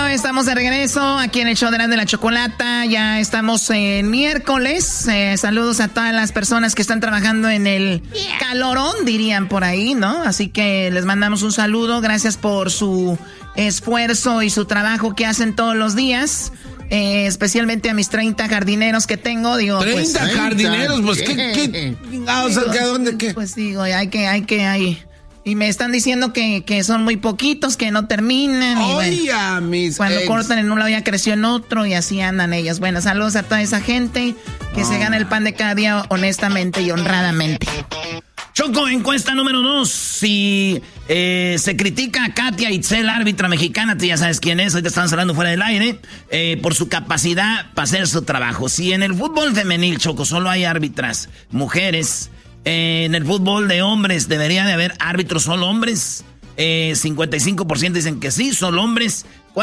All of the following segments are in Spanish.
estamos de regreso aquí en el show de la Chocolata. Ya estamos en miércoles. Saludos a todas las personas que están trabajando en el calorón, dirían por ahí, ¿no? Así que les mandamos un saludo. Gracias por su esfuerzo y su trabajo que hacen todos los días. Especialmente a mis 30 jardineros que tengo. Digo, 30 pues, jardineros, pues ¿qué? ¿Dónde qué? Pues digo, hay que. Y me están diciendo que son muy poquitos, que no terminan. Oye, bueno, cuando cortan en un lado ya creció en otro y así andan ellos. Bueno, saludos a toda esa gente que se gana el pan de cada día honestamente y honradamente. Choco, encuesta número 2. Si se critica a Katia Itzel, árbitra mexicana, tú ya sabes quién es, ahorita estamos hablando fuera del aire, por su capacidad para hacer su trabajo. Si en el fútbol femenil, Choco, solo hay árbitras mujeres, en el fútbol de hombres debería de haber árbitros solo hombres. 55% dicen que sí, solo hombres.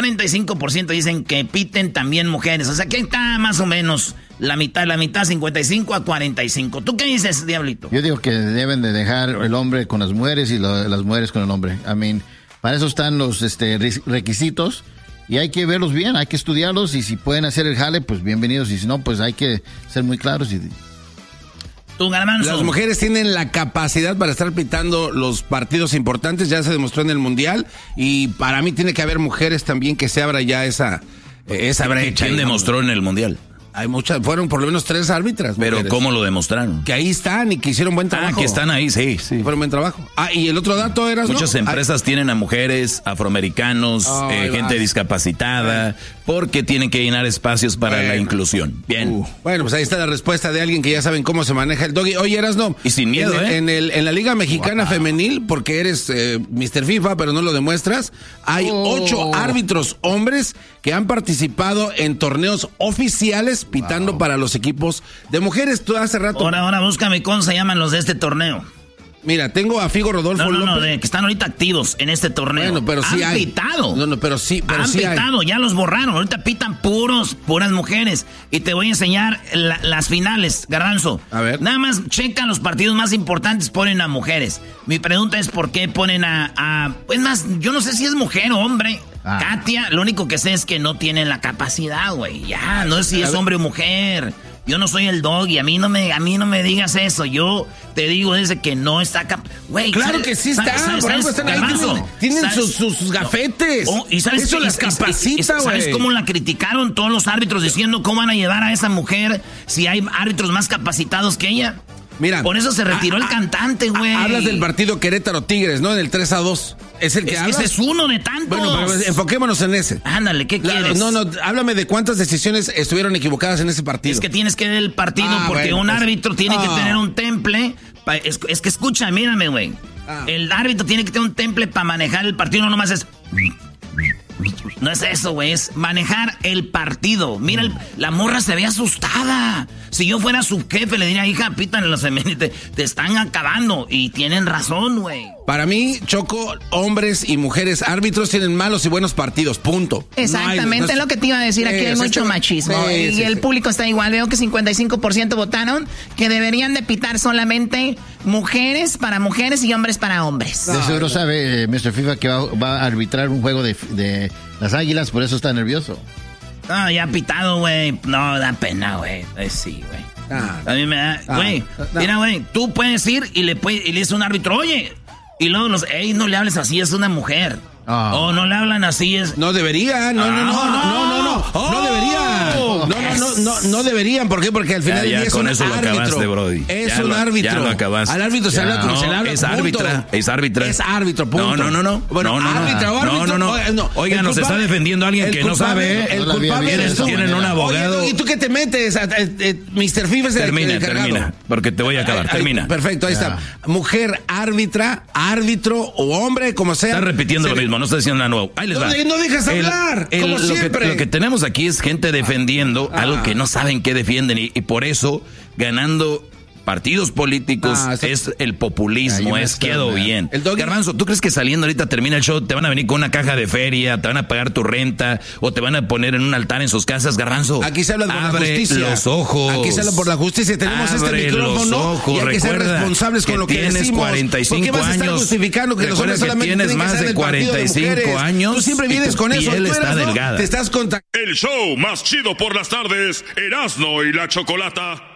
45% dicen que piten también mujeres. O sea, que está más o menos la mitad, 55 a 45. ¿Tú qué dices, Diablito? Yo digo que deben de dejar el hombre con las mujeres y las mujeres con el hombre. Para eso están los requisitos y hay que verlos bien, hay que estudiarlos y si pueden hacer el jale, pues bienvenidos. Y si no, pues hay que ser muy claros y... ¿Tú, Garbanzo? Las mujeres tienen la capacidad para estar pitando los partidos importantes, ya se demostró en el Mundial, y para mí tiene que haber mujeres también que se abra ya esa brecha. ¿Quién demostró en el Mundial? Hay muchas, fueron por lo menos 3 árbitras. Pero mujeres. ¿cómo lo demostraron? Que ahí están y que hicieron buen trabajo. Que están ahí, sí. Fueron buen trabajo. Y el otro dato era... Muchas empresas tienen a mujeres, afroamericanos, gente discapacitada, porque tienen que llenar espacios para la inclusión. Bien. Bueno, pues ahí está la respuesta de alguien que ya saben cómo se maneja el doggy. Oye, Erasno. Y sin miedo, en la Liga Mexicana Femenil, porque eres Mr. FIFA, pero no lo demuestras, hay 8 árbitros hombres que han participado en torneos oficiales pitando para los equipos de mujeres. Tú hace rato... Ahora búscame cómo se llaman los de este torneo. Mira, tengo a Figo Rodolfo López. Que están ahorita activos en este torneo. Bueno, pero sí han pitado. Pero han pitado, ya los borraron. Ahorita pitan puras mujeres. Y te voy a enseñar las finales, Garbanzo. A ver. Nada más checan los partidos más importantes, ponen a mujeres. Mi pregunta es por qué ponen pues más, yo no sé si es mujer o hombre. Katia, lo único que sé es que no tiene la capacidad, güey. Ya, no sé si es hombre o mujer. Yo no soy el doggy, a mí no me digas eso. Yo te digo desde que no está güey. Claro que sí está. Tienen sus gafetes. ¿Y sabes eso las capacita, güey. ¿Sabes cómo la criticaron todos los árbitros diciendo cómo van a llevar a esa mujer si hay árbitros más capacitados que ella? Mira, por eso se retiró el cantante, güey. Hablas del partido Querétaro-Tigres, ¿no? En el 3-2. ¿Es el que hablas? Ese es uno de tantos. Bueno, pero enfoquémonos en ese. Ándale, ¿qué quieres? No, háblame de cuántas decisiones estuvieron equivocadas en ese partido. Es que tienes que ver el partido porque un árbitro tiene que tener un temple. Es que escucha, mírame, güey. El árbitro tiene que tener un temple para manejar el partido, no nomás es... No es eso, güey, es manejar el partido. Mira, la morra se ve asustada. Si yo fuera su jefe, le diría, hija, pítanle los femeninos, te están acabando. Y tienen razón, güey. Para mí, Choco, hombres y mujeres árbitros tienen malos y buenos partidos, punto. Exactamente, es lo que te iba a decir. Aquí hay mucho machismo. Y el público está igual. Veo que 55% votaron que deberían de pitar solamente mujeres para mujeres y hombres para hombres. De seguro sabe Mr. FIFA que va a arbitrar un juego de las Águilas, por eso está nervioso. No, ya pitado, güey. No, da pena, güey. Sí, güey. A mí me da... Güey, mira, güey, tú puedes ir y le dices a un árbitro, oye... Y luego no le hables así, es una mujer. O no le hablan así, es... No deberían, no deberían. No deberían, ¿por qué? Porque al final del día es un árbitro. Lo acabaste, Brody. Es un árbitro. Ya lo acabaste. Al árbitro se habla como se le habla. Es árbitra. Es árbitro, punto. No. Bueno, árbitro. No. Oiga, nos está defendiendo alguien que no sabe. El culpable es tú. Tienen un abogado. Oye, ¿y tú qué te metes? Mr. FIFA es el encargado. Termina, porque te voy a acabar. Termina. Perfecto, ahí está. Mujer, árbitro o hombre, como sea. Está repitiendo lo mismo, no está diciendo nada nuevo. Ahí les va. No dejas hablar, como siempre. Lo que tenemos aquí es gente defendiendo algo que no saben qué defienden y por eso ganando partidos políticos, es el populismo, quedó bien. Garbanzo, ¿tú crees que saliendo ahorita termina el show, te van a venir con una caja de feria, te van a pagar tu renta, o te van a poner en un altar en sus casas, Garbanzo? Aquí se habla por la justicia. Los ojos. Aquí se habla por la justicia. Tenemos este micrófono y hay que ser responsables con lo que decimos. Tienes 45 años. Estar justificando que los hombres solamente tienes tienen más que ser de 45 años. Tú siempre vienes con eso. Piel está delgada. Te estás contactando. El show más chido por las tardes, Erasmo y la Chocolata.